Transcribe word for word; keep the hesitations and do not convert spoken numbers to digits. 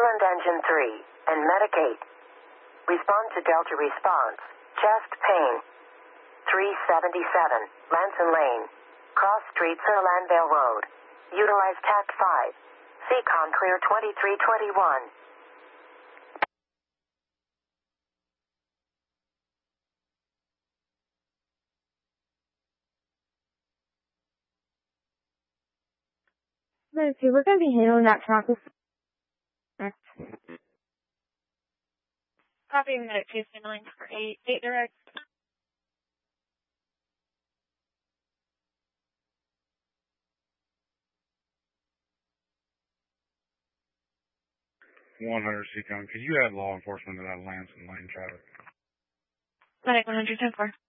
Island Engine three, and Medicaid. Respond to Delta Response. Chest pain. three seventy-seven, Lanson Lane. Cross Street, Sir Landale Road. Utilize T A C five. Seacon clear twenty-three twenty-one. Let's see, we're going to be handling that traffic. Copy Medic two nine for eight, eight direct. one hundred Seacon, could you add law enforcement to that Lanson Lane traffic? Medic one hundred ten four.